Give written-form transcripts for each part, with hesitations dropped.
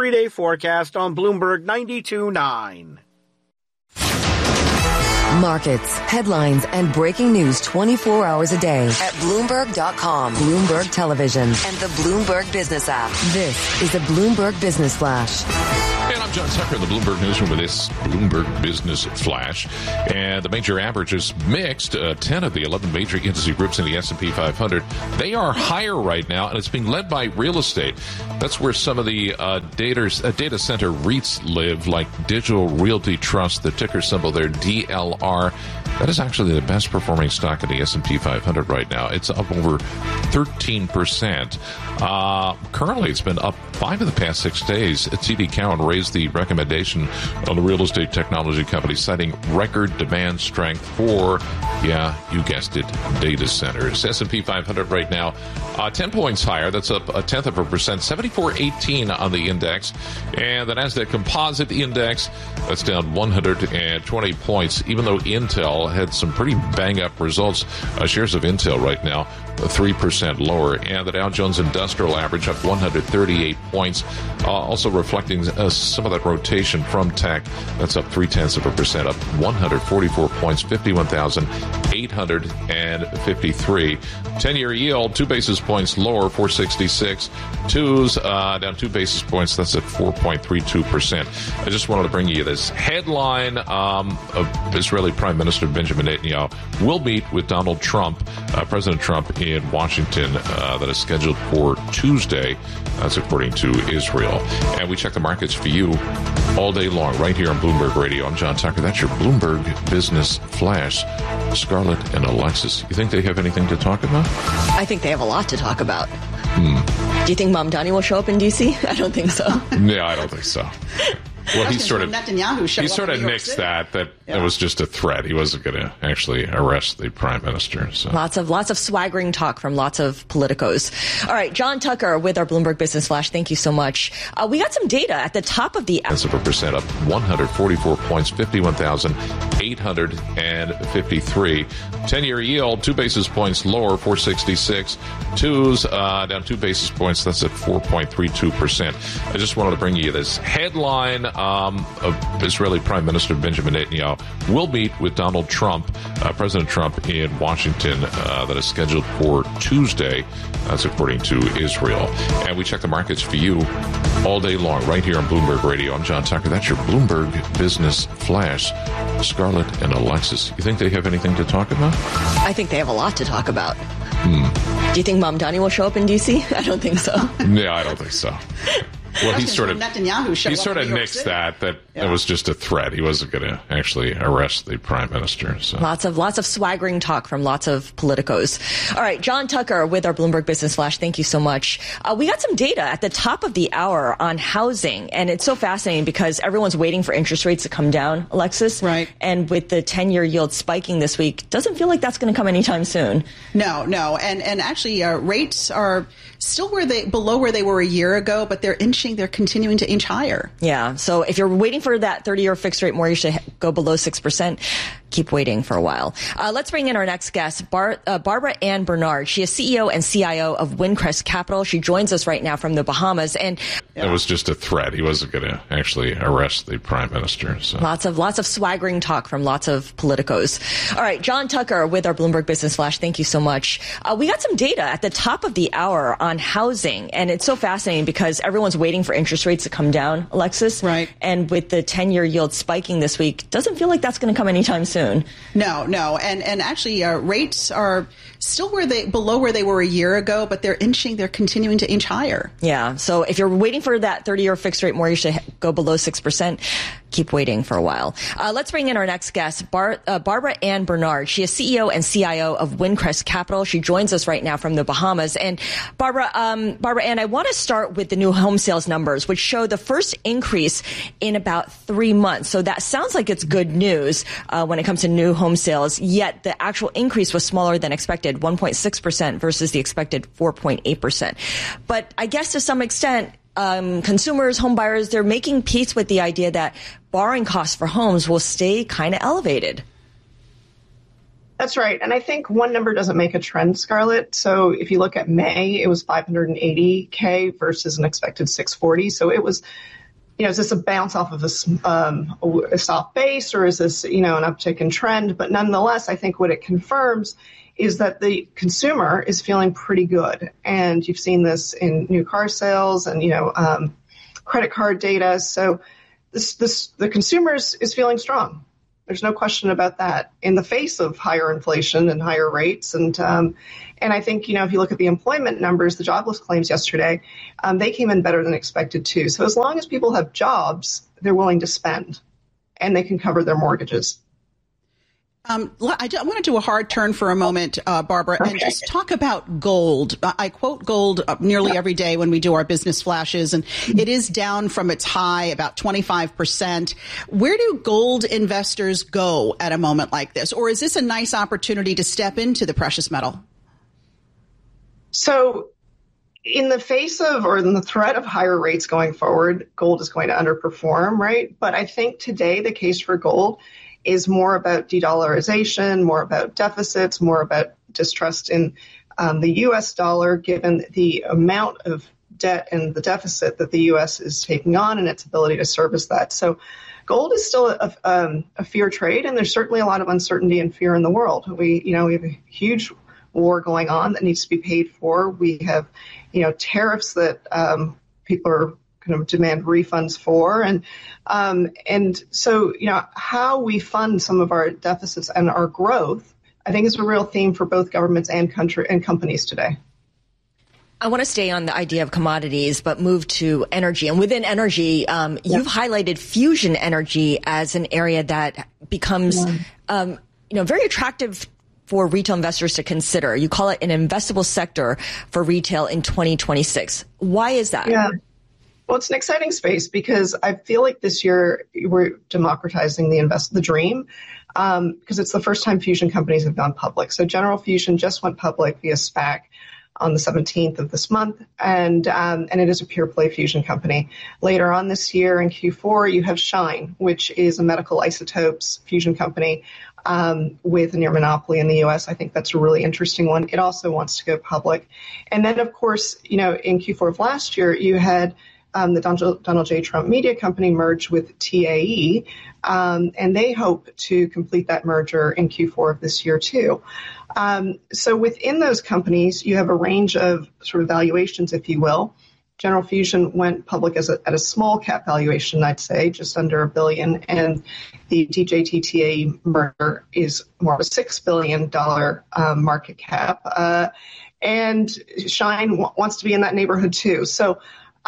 3-day forecast on Bloomberg 92.9. Markets, headlines, and breaking news 24 hours a day at Bloomberg.com, Bloomberg Television, and the Bloomberg Business app. This is the Bloomberg Business Flash. And I'm John Tucker in the Bloomberg Newsroom with this Bloomberg Business Flash. And the major averages mixed. 10 of the 11 major industry groups in the S&P 500, they are higher right now, and it's being led by real estate. That's where some of the data center REITs live, like Digital Realty Trust, the ticker symbol there, DLR. That is actually the best performing stock in the S&P 500 right now. It's up over 13%. Currently, it's been up 5 of the past 6 days. TD Cowen raised the recommendation on the real estate technology company, citing record demand strength for, yeah, you guessed it, data centers. S&P 500 right now, 10 points higher. That's up 0.1%, 7418 on the index. And the NASDAQ Composite Index, that's down 120 points, even though Intel had some pretty bang-up results. Shares of Intel right now, 3% lower. And the Dow Jones Industrial Average up 138 points, also reflecting some of that rotation from tech. That's up 0.3%, up 144 points, 51,853. 10-year yield, 2 basis points lower, 466. Twos down 2 basis points. That's at 4.32%. I just wanted to bring you this headline. Israeli Prime Minister Benjamin Netanyahu will meet with Donald Trump, President Trump, in Washington. That is scheduled for Tuesday. That's according to Israel. And we check the markets for you all day long right here on Bloomberg Radio. I'm John Tucker. That's your Bloomberg Business Flash. Scarlett and Alexis, you think they have anything to talk about? I think they have a lot to talk about. Do you think Mamdani will show up in D.C.? I don't think so. Yeah, I don't think so. Well, he sort of nixed that it was just a threat. He wasn't going to actually arrest the prime minister. So. Lots of swaggering talk from lots of politicos. All right, John Tucker with our Bloomberg Business Flash. Thank you so much. We got some data at the top of the... That's up 1%, up 144 points, 51,853. 10-year yield, 2 basis points lower, 466. Twos down 2 basis points. That's at 4.32%. I just wanted to bring you this headline. Israeli Prime Minister Benjamin Netanyahu will meet with Donald Trump, President Trump, in Washington. That is scheduled for Tuesday. That's according to Israel. And we check the markets for you all day long right here on Bloomberg Radio. I'm John Tucker. That's your Bloomberg Business Flash. Scarlett and Alexis, you think they have anything to talk about? I think they have a lot to talk about. Do you think Mamdani will show up in D.C.? I don't think so. Yeah, I don't think so. Well, he sort of nixed that it was just a threat. He wasn't going to actually arrest the prime minister. So. Lots of swaggering talk from lots of politicos. All right, John Tucker with our Bloomberg Business Flash. Thank you so much. We got some data at the top of the hour on housing, and it's so fascinating because everyone's waiting for interest rates to come down, Alexis. Right. And with the 10-year yield spiking this week, doesn't feel like that's going to come anytime soon. No. And actually, rates are still below where they were a year ago, but they're continuing to inch higher. Yeah. So if you're waiting for that 30-year fixed rate mortgage to go below 6%, keep waiting for a while. Let's bring in our next guest, Barbara Ann Bernard. She is CEO and CIO of Windcrest Capital. She joins us right now from the Bahamas. And it was just a threat. He wasn't going to actually arrest the prime minister. So. Lots of swaggering talk from lots of politicos. All right, John Tucker with our Bloomberg Business Flash. Thank you so much. We got some data at the top of the hour on housing, and it's so fascinating because everyone's waiting for interest rates to come down, Alexis. Right. And with the 10-year yield spiking this week, doesn't feel like that's going to come anytime soon. No. And actually, rates are still below where they were a year ago, but they're continuing to inch higher. Yeah. So if you're waiting for that 30-year fixed rate mortgage to go below 6%, keep waiting for a while. Let's bring in our next guest, Barbara Ann Bernard. She is CEO and CIO of Windcrest Capital. She joins us right now from the Bahamas. And Barbara Ann, I want to start with the new home sales numbers, which show the first increase in about 3 months. So that sounds like it's good news when it comes to new home sales, yet the actual increase was smaller than expected, 1.6% versus the expected 4.8%. But I guess to some extent, consumers, home buyers, they're making peace with the idea that borrowing costs for homes will stay kind of elevated. That's right. And I think one number doesn't make a trend, Scarlett. So if you look at May, it was 580K versus an expected 640. So it was is this a bounce off of a soft base, or is this, an uptick in trend? But nonetheless, I think what it confirms is that the consumer is feeling pretty good. And you've seen this in new car sales and, credit card data. So the consumer is feeling strong. There's no question about that in the face of higher inflation and higher rates. And I think, if you look at the employment numbers, the jobless claims yesterday, they came in better than expected too. So as long as people have jobs, they're willing to spend and they can cover their mortgages. I want to do a hard turn for a moment, Barbara, and just talk about gold. I quote gold nearly every day when we do our business flashes, and it is down from its high about 25%. Where do gold investors go at a moment like this? Or is this a nice opportunity to step into the precious metal? So in the face of, or in the threat of higher rates going forward, gold is going to underperform, right? But I think today the case for gold is more about de-dollarization, more about deficits, more about distrust in the U.S. dollar, given the amount of debt and the deficit that the U.S. is taking on and its ability to service that. So gold is still a fear trade, and there's certainly a lot of uncertainty and fear in the world. We have a huge war going on that needs to be paid for. We have, tariffs that people are kind of demand refunds for. And so, how we fund some of our deficits and our growth, I think is a real theme for both governments and companies today. I want to stay on the idea of commodities, but move to energy. And within energy, you've highlighted fusion energy as an area that becomes, very attractive for retail investors to consider. You call it an investable sector for retail in 2026. Why is that? Yeah. Well, it's an exciting space because I feel like this year we're democratizing the dream because it's the first time fusion companies have gone public. So General Fusion just went public via SPAC on the 17th of this month, and it is a pure play fusion company. Later on this year in Q4, you have Shine, which is a medical isotopes fusion company with a near monopoly in the U.S. I think that's a really interesting one. It also wants to go public. And then, of course, in Q4 of last year, you had the Donald J. Trump Media Company merged with TAE, and they hope to complete that merger in Q4 of this year too. So within those companies, you have a range of sort of valuations, if you will. General Fusion went public at a small cap valuation, I'd say, just under $1 billion, and the DJT-TAE merger is more of a $6 billion market cap, and Shine wants to be in that neighborhood too. So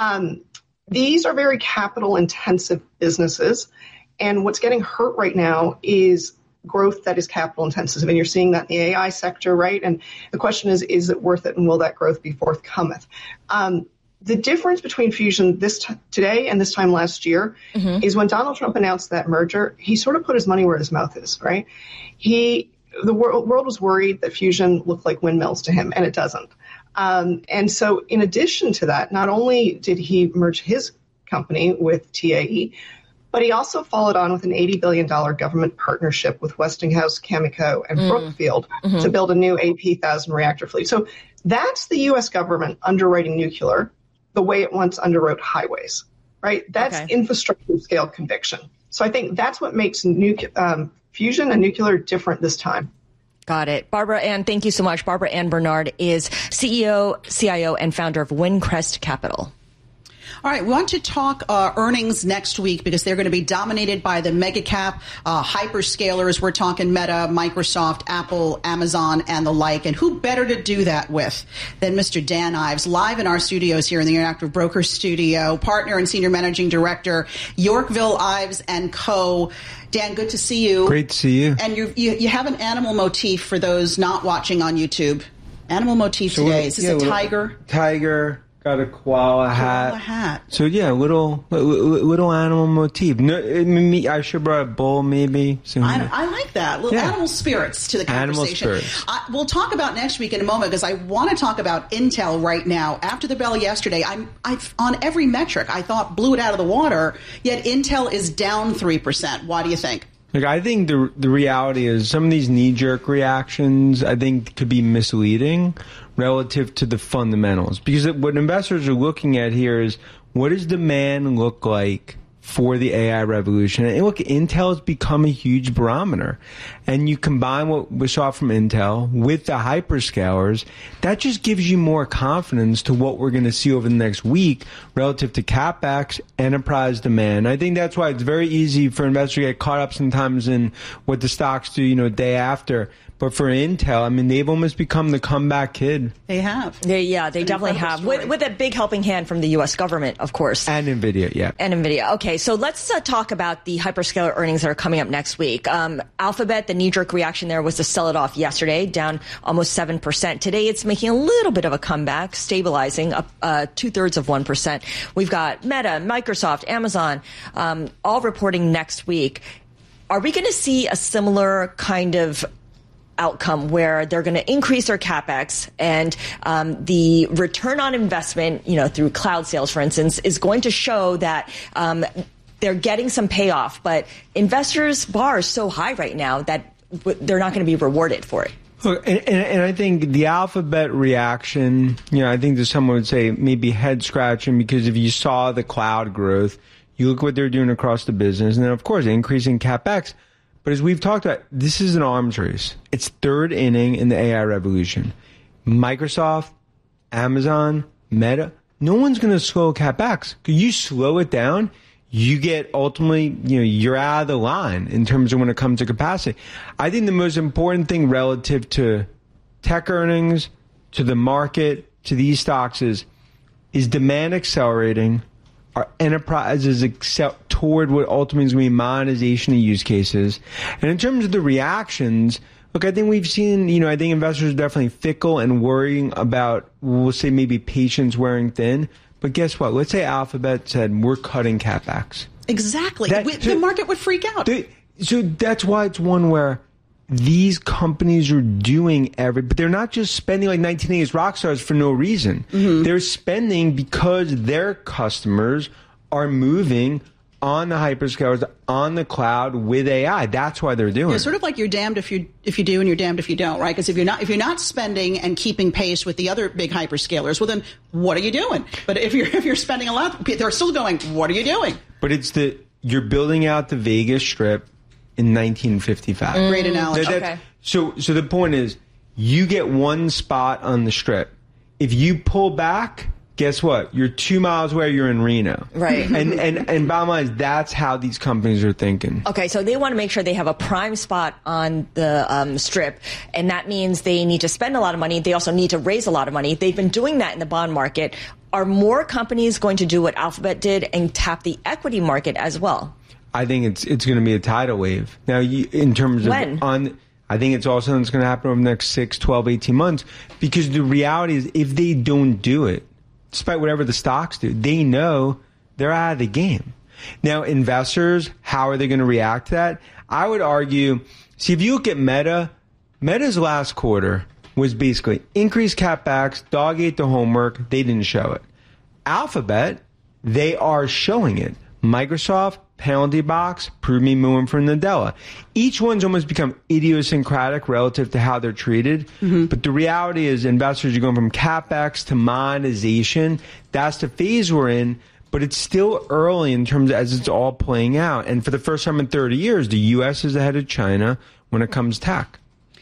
these are very capital-intensive businesses, and what's getting hurt right now is growth that is capital-intensive. And you're seeing that in the AI sector, right? And the question is it worth it, and will that growth be forthcometh? The difference between Fusion today and this time last year is when Donald Trump announced that merger, he sort of put his money where his mouth is, right? The world was worried that Fusion looked like windmills to him, and it doesn't. And so in addition to that, not only did he merge his company with TAE, but he also followed on with an $80 billion government partnership with Westinghouse, Cameco, and Brookfield to build a new AP1000 reactor fleet. So that's the U.S. government underwriting nuclear the way it once underwrote highways, right? That's infrastructure scale conviction. So I think that's what makes fusion and nuclear different this time. Got it. Barbara Ann, thank you so much. Barbara Ann Bernard is CEO, CIO, and founder of Windcrest Capital. All right, we want to talk earnings next week because they're going to be dominated by the mega cap hyperscalers. We're talking Meta, Microsoft, Apple, Amazon, and the like. And who better to do that with than Mr. Dan Ives, live in our studios here in the Interactive Brokers Studio, partner and senior managing director, Yorkville Ives & Co. Dan, good to see you. Great to see you. And you have an animal motif for those not watching on YouTube. Animal motif today. Is this a tiger? Tiger. Got a koala hat. So yeah, little animal motif. No, I should brought a bull maybe. I like that. Little animal spirits to the conversation. Animal spirits. We'll talk about next week in a moment because I want to talk about Intel right now. After the bell yesterday, I've on every metric I thought blew it out of the water. Yet Intel is down 3%. Why do you think? Like, I think the reality is some of these knee-jerk reactions, I think, could be misleading relative to the fundamentals. Because what investors are looking at here is, what does demand look like for the AI revolution. And look, Intel has become a huge barometer. And you combine what we saw from Intel with the hyperscalers, that just gives you more confidence to what we're going to see over the next week relative to CapEx, enterprise demand. I think that's why it's very easy for investors to get caught up sometimes in what the stocks do, day after. But for Intel, I mean, they've almost become the comeback kid. They have. They definitely have. With a big helping hand from the U.S. government, of course. And NVIDIA, yeah. And NVIDIA. Okay, so let's talk about the hyperscaler earnings that are coming up next week. Alphabet, the knee-jerk reaction there was to sell it off yesterday, down almost 7%. Today, it's making a little bit of a comeback, stabilizing up 2/3%. We've got Meta, Microsoft, Amazon, all reporting next week. Are we going to see a similar kind of outcome where they're going to increase their CapEx and the return on investment, through cloud sales, for instance, is going to show that they're getting some payoff, but investors' bar is so high right now that they're not going to be rewarded for it. Look, and I think the Alphabet reaction, I think that someone would say maybe head scratching, because if you saw the cloud growth, you look what they're doing across the business, and then of course increasing CapEx. But as we've talked about, this is an arms race. It's third inning in the AI revolution. Microsoft, Amazon, Meta, no one's going to slow CapEx. You slow it down, you get ultimately, you're out of the line in terms of when it comes to capacity. I think the most important thing relative to tech earnings, to the market, to these stocks is demand accelerating. Our enterprises accept toward what ultimately is going to be monetization of use cases. And in terms of the reactions, look, I think we've seen, I think investors are definitely fickle and worrying about, we'll say maybe patience wearing thin. But guess what? Let's say Alphabet said, we're cutting CapEx. Exactly. The market would freak out. So that's why it's one where these companies are doing but they're not just spending like 1980s rock stars for no reason. Mm-hmm. They're spending because their customers are moving on the hyperscalers, on the cloud with AI. That's why they're doing it. Sort of like you're damned if you do and you're damned if you don't, right? Because if you're not spending and keeping pace with the other big hyperscalers, well then what are you doing? But if you're spending a lot, they're still going, what are you doing? But you're building out the Vegas Strip in 1955. Great analogy. Okay. So the point is, you get one spot on the Strip. If you pull back, guess what? You're 2 miles away, you're in Reno. Right. And bottom line is, that's how these companies are thinking. Okay, so they want to make sure they have a prime spot on the Strip, and that means they need to spend a lot of money. They also need to raise a lot of money. They've been doing that in the bond market. Are more companies going to do what Alphabet did and tap the equity market as well? I think it's going to be a tidal wave. Now, in terms of I think it's also going to happen over the next 6, 12, 18 months, because the reality is, if they don't do it, despite whatever the stocks do, they know they're out of the game. Now, investors, how are they going to react to that? I would argue, see, if you look at Meta's last quarter was basically increased CapEx, dog ate the homework, they didn't show it. Alphabet, they are showing it. Microsoft, penalty box, prove me moving for Nadella. Each one's almost become idiosyncratic relative to how they're treated. Mm-hmm. But the reality is, investors are going from CapEx to monetization. That's the phase we're in. But it's still early in terms of as it's all playing out. And for the first time in 30 years, the U.S. is ahead of China when it comes to tech.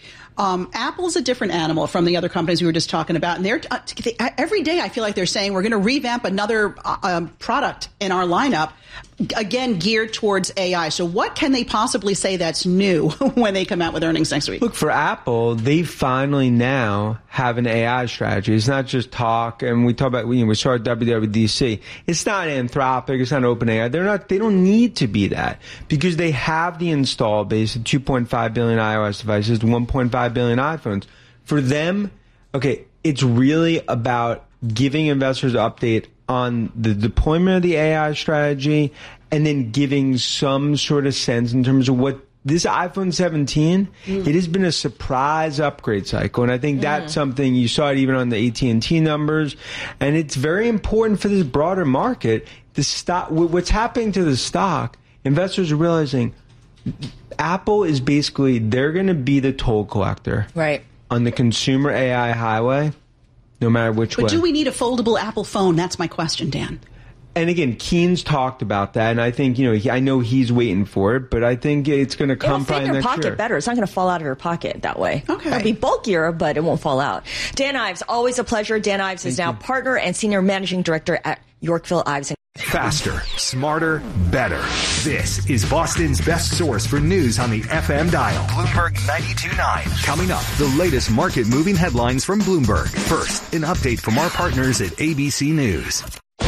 Apple's a different animal from the other companies we were just talking about. And every day I feel like they're saying we're going to revamp another product in our lineup, again, geared towards AI. So what can they possibly say that's new when they come out with earnings next week? Look, for Apple, they finally now have an AI strategy. It's not just talk. And we talk about, we saw at WWDC. It's not Anthropic. It's not OpenAI. They don't need to be that, because they have the install base of 2.5 billion iOS devices, 1.5 billion iPhones. For them, okay, it's really about giving investors an update on the deployment of the AI strategy, and then giving some sort of sense in terms of what this iPhone 17, it has been a surprise upgrade cycle. And I think that's something you saw it even on the AT&T numbers. And it's very important for this broader market. The stock, what's happening to the stock, investors are realizing Apple is basically, they're going to be the toll collector on the consumer AI highway, no matter which way. But do we need a foldable Apple phone? That's my question, Dan. And again, Keen's talked about that, and I think, I know he's waiting for it, but I think it's going to come probably next year. It'll fit in your pocket better. It's not going to fall out of your pocket that way. Okay. It'll be bulkier, but it won't fall out. Dan Ives, always a pleasure. Dan Ives is now partner and senior managing director at Yorkville Ives. Faster, smarter, better. This is Boston's best source for news on the FM dial. Bloomberg 92.9. Coming up, the latest market-moving headlines from Bloomberg. First, an update from our partners at ABC News.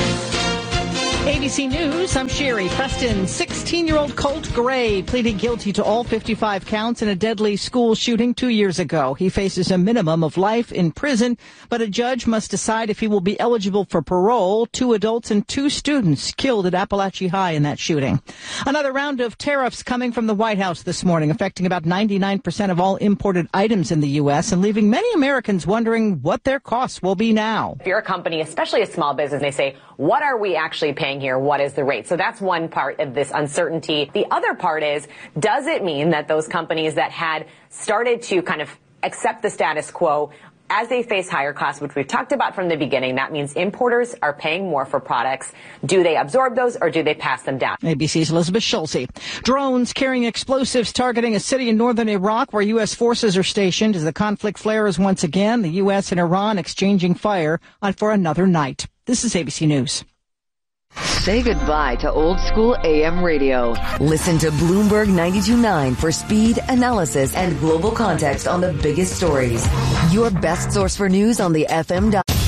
ABC News, I'm Sherry. Preston, 16-year-old Colt Gray pleaded guilty to all 55 counts in a deadly school shooting 2 years ago. He faces a minimum of life in prison, but a judge must decide if he will be eligible for parole. 2 adults and 2 students killed at Appalachia High in that shooting. Another round of tariffs coming from the White House this morning, affecting about 99% of all imported items in the U.S. and leaving many Americans wondering what their costs will be now. If you're a company, especially a small business, they say, what are we actually paying here? What is the rate? So that's one part of this uncertainty. The other part is, does it mean that those companies that had started to kind of accept the status quo as they face higher costs, which we've talked about from the beginning, that means importers are paying more for products. Do they absorb those or do they pass them down? ABC's Elizabeth Schulze. Drones carrying explosives targeting a city in northern Iraq where U.S. forces are stationed as the conflict flares once again. The U.S. and Iran exchanging fire for another night. This is ABC News. Say goodbye to old school AM radio. Listen to Bloomberg 92.9 for speed, analysis, and global context on the biggest stories. Your best source for news on the FM dial.